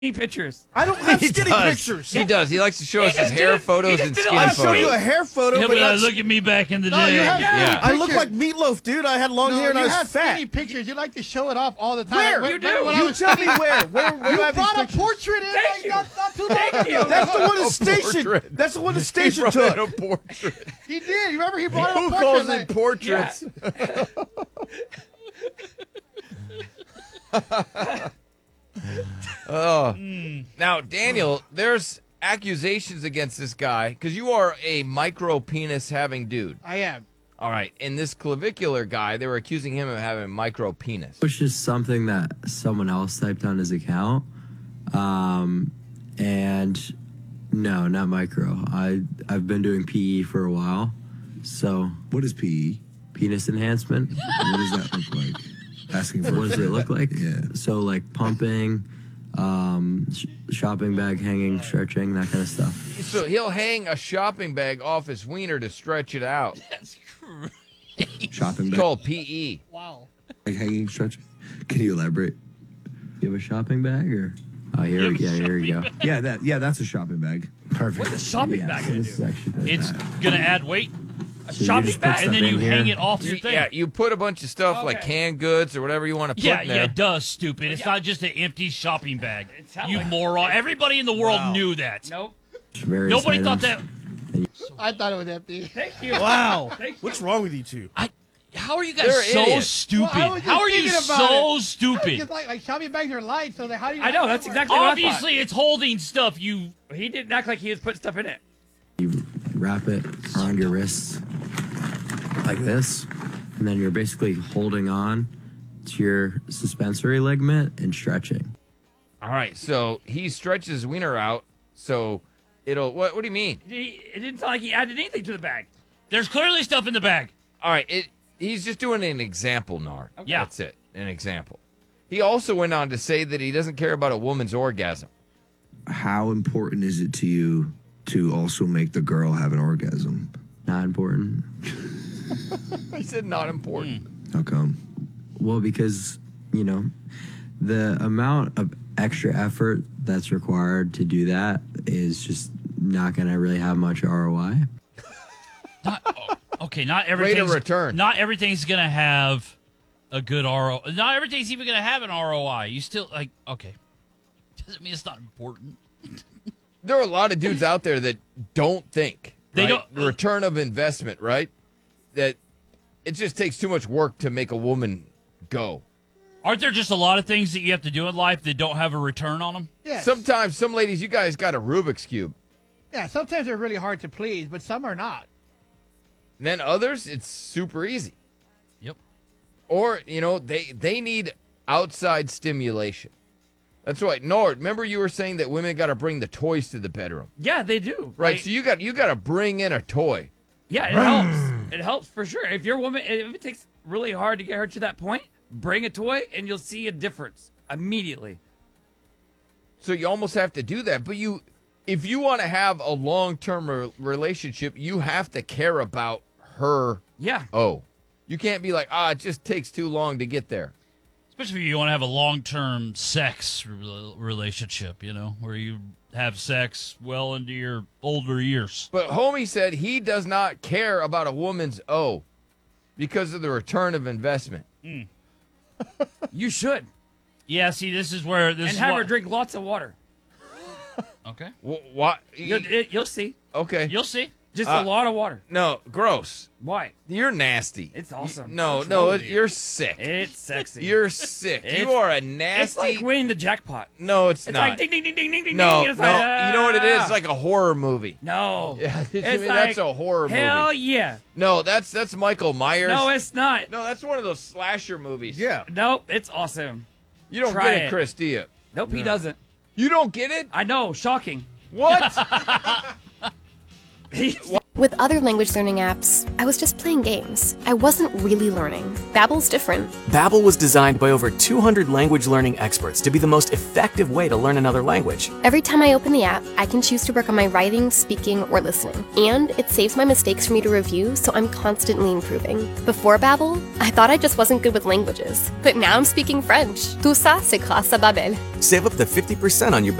pictures. I don't have He skinny does. pictures. He does. He likes to show us his just hair did- photos he just and did it skin last I'll show you photos. a hair photo, He'll but be like, that's, look at me back in the No, day. you have Yeah. I look pictures. like Meatloaf, dude. I had long hair and I you was have fat. skinny pictures. You like to show it off all the time. Where? When- You do. when I You was- tell me where. Where do I You have these brought a pictures? portrait in Thank like you. not too long Thank you. ago. That's the one the A station. portrait. That's the one the He station brought in a took. portrait. He did. You remember he brought Who a calls portrait. it portraits? Oh. Now, Daniel, there's accusations against this guy because you are a micro penis having dude. I am. All right. And this clavicular guy, they were accusing him of having a micro penis. Which is something that someone else typed on his account. And no, not micro. I've been doing PE for a while. So What is PE? penis enhancement. What does that look like? Asking for What does it look like? Yeah. So like pumping, shopping bag hanging, stretching, that kind of stuff. So he'll hang a shopping bag off his wiener to stretch it out. Shopping It's bag, called PE. Wow. like hanging stretching. Can you elaborate? You have a shopping bag or? Oh, here we go. Yeah, that's a shopping bag. Perfect. What's a shopping Yeah, bag so gonna this do? is actually It's going to add weight, A So you shopping just put bag? stuff and then in you here. hang it off your thing. Yeah, you put a bunch of stuff like Okay. canned goods or whatever you want to put Yeah, in there. it does, stupid. It's not just an empty shopping bag. sounds You like- moron. Everybody in the world Wow. knew that. Nope. Various Nobody thought items. that. I thought it was empty. Thank you. Wow. Thank you. What's wrong with you two? How are you guys They're so idiots. stupid? Well, I was just How are you thinking about so it. stupid? Because like shopping bags are light, so how do you? I know, that's exactly what I thought. Obviously, it's holding stuff. You He didn't act like he was putting stuff in it. You wrap it around your wrists like this, and then you're basically holding on to your suspensory ligament and stretching. All right, so he stretches his wiener out, so it'll. What do you mean? It didn't sound like he added anything to the bag. there's clearly stuff in the bag. All right, he's just doing an example, Nard. Yeah. That's it, an example. He also went on to say that he doesn't care about a woman's orgasm. How important is it to you to also make the girl have an orgasm? Not important. He said not important. How come? Well, because, the amount of extra effort that's required to do that is just not going to really have much ROI. Okay, not Rate everything's of return. Not everything's gonna have a good ROI. Not everything's even gonna have an ROI. You still okay. Doesn't mean it's not important. There are a lot of dudes out there that don't think. They right? don't- The return of investment, right? That it just takes too much work to make a woman go. Aren't there just a lot of things that you have to do in life that don't have a return on them? Yeah. Sometimes, some ladies, you guys got a Rubik's Cube. Yeah. Sometimes they're really hard to please, but some are not. And then others, it's super easy. Yep. Or, they need outside stimulation. That's right. Nord, remember you were saying that women got to bring the toys to the bedroom. Yeah, they do. Right, so you got to bring in a toy. Yeah, it helps. It helps for sure. If your woman, if it takes really hard to get her to that point, bring a toy and you'll see a difference immediately. So you almost have to do that. But if you want to have a long-term relationship, you have to care about her. Yeah. Oh, you can't be like, it just takes too long to get there. Especially if you want to have a long-term sex relationship, where you have sex well into your older years. But homie said he does not care about a woman's because of the return of investment. You should. Yeah, see, this is where this And is have what- her drink lots of water. Okay, What? You'll see. Okay. you'll see. Just a lot of water. No, gross. Why? You're nasty. It's awesome. You're sick. It's sexy. You're sick. It's- You are a nasty. It's like winning the jackpot. No, it's It's not. like ding, ding, ding, ding, ding, ding, no, ding. no. It's like, You know what it is? ah. It's like a horror movie. No. Yeah, It's that's like, a horror hell movie. yeah. No, that's Michael Myers. No, it's not. No, that's one of those slasher movies. Yeah. Nope, it's awesome. You don't Try get it, it. Chris, do you? Nope, he doesn't. You don't get it? I know, shocking. What? He, With other language learning apps, I was just playing games. I wasn't really learning. Babbel's different. Babbel was designed by over 200 language learning experts to be the most effective way to learn another language. Every time I open the app, I can choose to work on my writing, speaking, or listening. And it saves my mistakes for me to review, so I'm constantly improving. Before Babbel, I thought I just wasn't good with languages. But now I'm speaking French. Tout ça, c'est grâce à Babbel. Save up to 50% on your